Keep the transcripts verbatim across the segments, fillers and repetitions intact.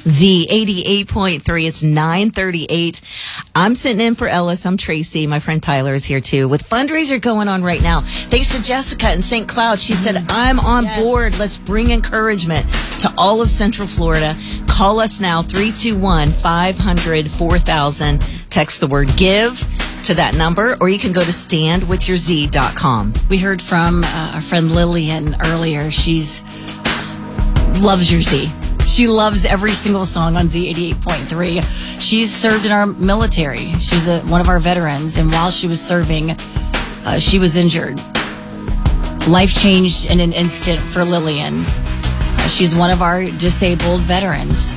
Z eighty-eight point three. It's nine thirty-eight. I'm sitting in for Ellis. I'm Tracy. My friend Tyler is here too with fundraiser going on right now. Thanks to Jessica in Saint Cloud. She said, I'm on yes. board. Let's bring encouragement to all of Central Florida. Call us now, three two one, five hundred, four thousand. Text the word give to that number, or you can go to stand with your z dot com. We heard from uh, our friend Lillian earlier. She's loves your Z. She loves every single song on Z eighty-eight point three. She's served in our military. She's a, one of our veterans, and while she was serving, uh, she was injured. Life changed in an instant for Lillian. Uh, she's one of our disabled veterans.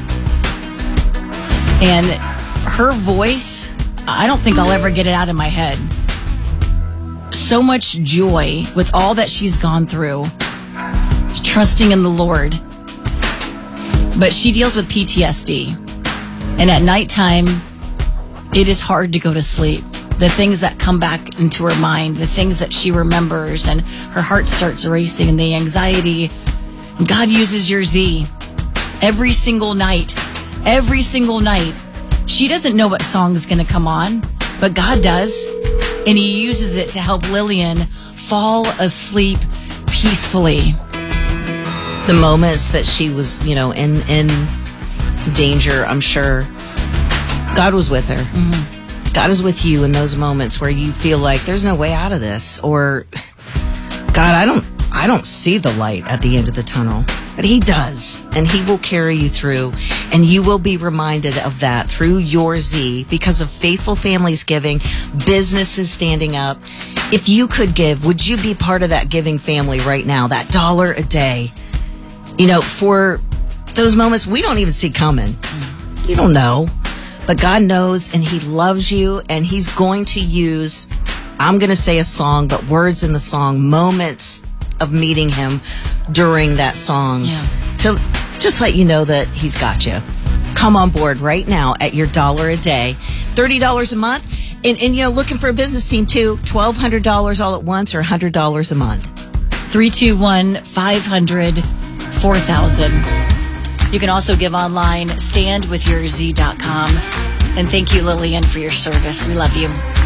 And her voice, I don't think I'll ever get it out of my head. So much joy with all that she's gone through, trusting in the Lord. But she deals with P T S D. And at nighttime, it is hard to go to sleep. The things that come back into her mind, the things that she remembers, and her heart starts racing, and the anxiety. God uses your Z every single night. Every single night. She doesn't know what song is going to come on, but God does. And he uses it to help Lillian fall asleep peacefully. The moments that she was, you know, in in danger, I'm sure God was with her. Mm-hmm. God is with you in those moments where you feel like there's no way out of this, or God, I don't I don't see the light at the end of the tunnel. But he does, and he will carry you through, and you will be reminded of that through your Z because of Faithful Families Giving, businesses standing up. If you could give, would you be part of that giving family right now, that dollar a day? You know, for those moments we don't even see coming. You don't know. But God knows, and he loves you, and he's going to use, I'm going to say a song, but words in the song, moments of meeting him during that song yeah. to just let you know that he's got you. Come on board right now at your dollar a day, thirty dollars a month. And, and, you know, looking for a business team too, twelve hundred dollars all at once or one hundred dollars a month. three two one, five hundred, four thousand. You can also give online, stand with your z dot com. And thank you, Lillian, for your service. We love you.